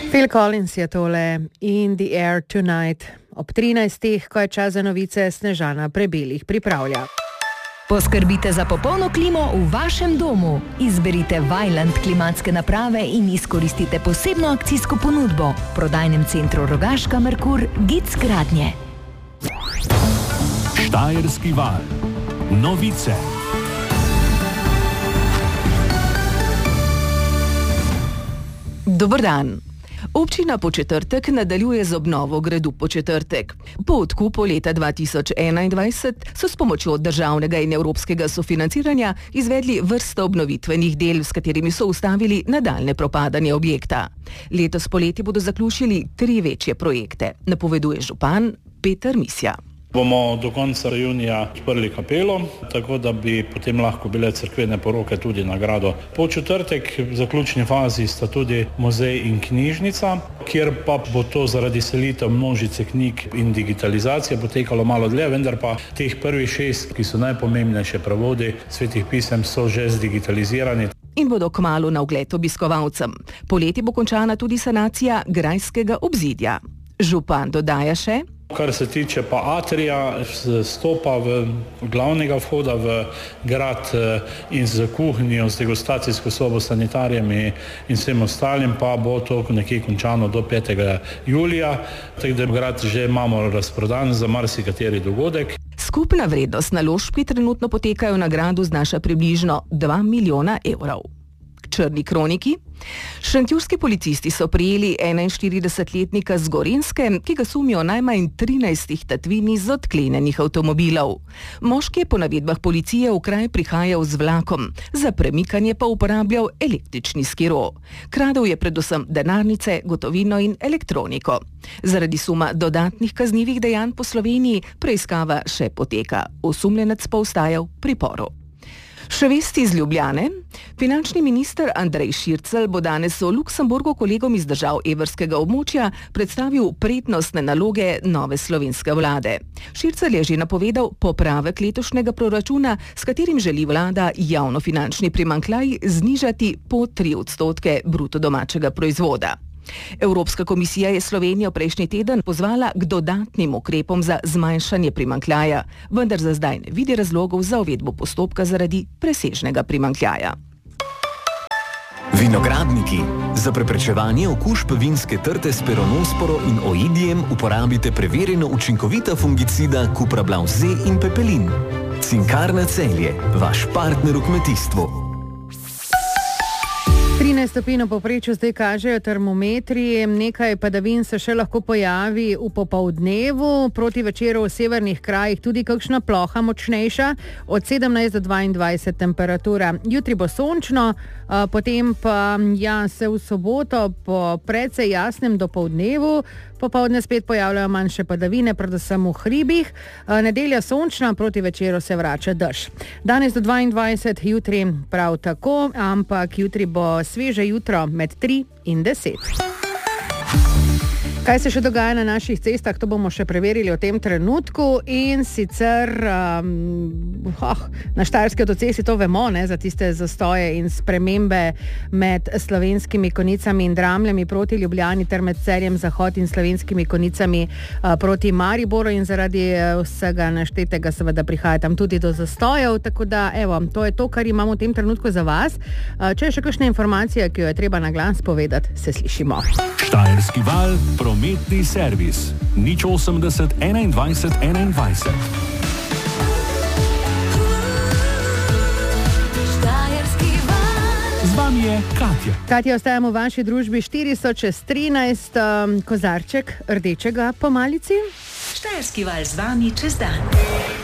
Phil Collins je tole In the Air Tonight. Ob 13. ko je čas za novice, Snežana Prebelih pripravlja. Poskrbite za popolno klimo v vašem domu. Izberite Vaillant klimatske naprave in izkoristite posebno akcijsko ponudbo. V prodajnem centru Rogaška Merkur Gic Gradnje. Štajerski val. Novice. Dober dan. Občina Podčetrtek nadaljuje z obnovo gradu Podčetrtek. Po odkupu leta 2021 so s pomočjo državnega in evropskega sofinanciranja izvedli vrsto obnovitvenih del, s katerimi so ustavili nadaljne propadanje objekta. Letos poleti bodo zaključili 3 večje projekte, napoveduje župan Peter Misja. Bomo do konca junija odprli kapelo, tako da bi potem lahko bile cerkvene poroke tudi na gradu Podčetrtek. V zaključni fazi sta tudi muzej in knjižnica, kjer pa bo to zaradi selitev množice knjig in digitalizacije potekalo malo dlje, vendar pa teh prvih 6, ki so najpomembnejše prevodi svetih pisem, so že zdigitalizirani. In bodo kmalu na ogled obiskovalcem. Poleti bo končana tudi sanacija grajskega obzidja. Župan dodaja še: Kar se tiče pa atrija, stopa v glavnega vhoda v grad in z kuhinjo, z degustacijsko sobo, sanitarijami in vsem ostalim, pa bo to nekje končano do 5. julija, tako da grad že imamo razprodan za marsikateri dogodek. Skupna vrednost naložb, ki trenutno potekajo na gradu, znaša približno 2 milijona evrov. Črni kroniki. Šentjurski policisti so prijeli 41-letnika z Gorenjske, ki ga sumijo najmanj 13 tatvin iz odklenjenih avtomobilov. Moški je po navedbah policije v kraj prihajal z vlakom, za premikanje pa uporabljal električni skiro. Kradel je predvsem denarnice, gotovino in elektroniko. Zaradi suma dodatnih kaznivih dejanj po Sloveniji preiskava še poteka. Osumljenec pa ostaja v priporu. Še vesti iz Ljubljane. Finančni minister Andrej Šircelj bo danes v Luksemburgu kolegom iz držav evrskega območja predstavil prednostne naloge nove slovenske vlade. Šircelj je že napovedal popravek letošnjega proračuna, s katerim želi vlada javnofinančni primanjkljaj znižati po 3% bruto domačega proizvoda. Evropska komisija je Slovenijo prejšnji teden pozvala k dodatnim ukrepom za zmanjšanje primanjkljaja, vendar za zdaj ne vidi razlogov za uvedbo postopka zaradi presežnega primanjkljaja. Vinogradniki. Za preprečevanje okužb vinske trte s peronosporo in oidijem uporabite preverjeno učinkovita fungicida Cuprablav Z in Pepelin. Cinkarna Celje, vaš partner v kmetijstvu. 13 stopinj v povprečju zdaj kažejo termometri, nekaj padavin se še lahko pojavi v popoldnevu, proti večeru v severnih krajih tudi kakšna ploha močnejša, od 17 do 22 temperatura. Jutri bo sončno, potem pa se v soboto po precej jasnem dopoldnevu popoldne spet pojavljajo manjše padavine, predvsem v hribih. Nedelja sončna, proti večeru se vrača dež. Danes do 22, jutri prav tako, ampak jutri bo sveže jutro med 3 in 10. Kaj se še dogaja na naših cestah, to bomo še preverili v tem trenutku in sicer na Štajerski avtocesti to vemo, za tiste zastoje in spremembe med Slovenskimi Konjicami in Dramljami proti Ljubljani ter med Celjem Zahod in Slovenskimi Konjicami proti Mariboru in zaradi vsega naštetega seveda prihaja tam tudi do zastojev, tako da evo, to je to, kar imamo v tem trenutku za vas. Če je še kakšna informacija, ki jo je treba na glas povedati, se slišimo. Štajerski val, prometni servis. 080 21 21. Z vami je Katja. Katja, ostajamo v vaši družbi 4:13, kozarček rdečega po malici. Štajerski val z vami čez dan.